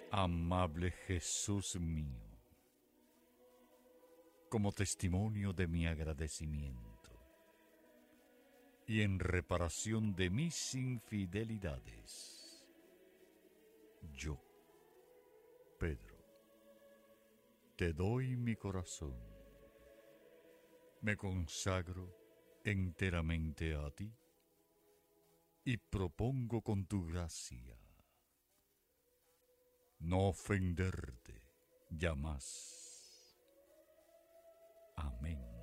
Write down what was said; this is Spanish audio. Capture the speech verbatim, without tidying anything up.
Amable Jesús mío, como testimonio de mi agradecimiento y en reparación de mis infidelidades, yo, Pedro, te doy mi corazón, me consagro enteramente a ti y propongo con tu gracia no ofenderte ya más. Amén.